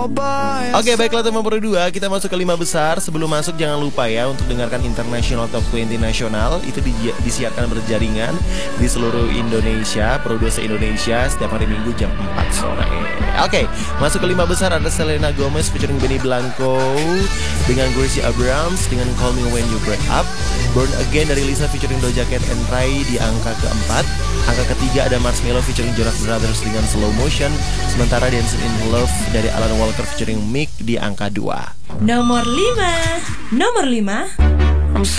Oke, baiklah teman Pro 2, kita masuk ke 5 besar. Sebelum masuk jangan lupa ya untuk dengarkan International Top 20 Nasional. Itu disiarkan berjaringan di seluruh Indonesia, Pro 2 se-Indonesia setiap hari Minggu jam 4 sore. Oke, masuk ke 5 besar ada Selena Gomez featuring Benny Blanco dengan Gracie Abrams dengan Call Me When You Break Up. Born Again dari Lisa featuring Doja Cat and Rai di angka keempat. Angka ketiga ada Marshmello featuring Jonas Brothers dengan Slow Motion. Sementara Dancing in Love dari Alan Walker featuring Mick di angka 2. Nomor 5.